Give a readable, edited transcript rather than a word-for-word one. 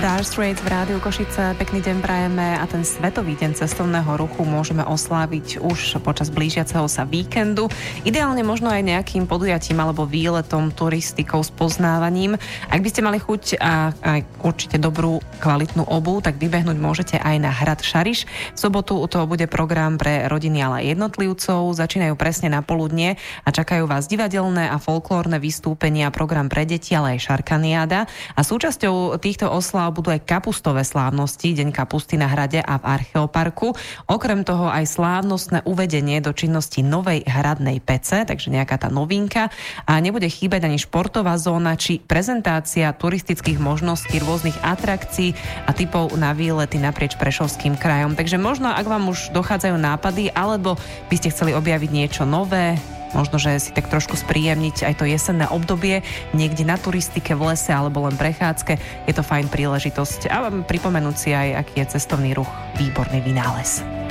Dire Straits v Rádiu Košice. Pekný deň prajeme a ten Svetový deň cestovného ruchu môžeme osláviť už počas blížiaceho sa víkendu. Ideálne možno aj nejakým podujatím alebo výletom, turistikou, spoznávaním. Ak by ste mali chuť a aj určite dobrú kvalitnú obuv, tak vybehnúť môžete aj na hrad Šariš. V sobotu to bude program pre rodiny, ale aj jednotlivcov. Začínajú presne na poludnie a čakajú vás divadelné a folklórne vystúpenia, program pre deti, ale aj šarkaniáda. A súčasťou týchto osláv budú aj kapustové slávnosti, Deň kapusty na hrade a v Archeoparku. Okrem toho aj slávnostné uvedenie do činnosti novej hradnej pece, takže nejaká tá novinka. A nebude chýbať ani športová zóna či prezentácia turistických možností, rôznych atrakcií a typov na výlety naprieč Prešovským krajom. Takže možno, ak vám už dochádzajú nápady, alebo by ste chceli objaviť niečo nové, možno, že si tak trošku spríjemniť aj to jesenné obdobie niekde na turistike, v lese alebo len prechádzke, je to fajn príležitosť. A pripomenúť si aj, aký je cestovný ruch výborný vynález.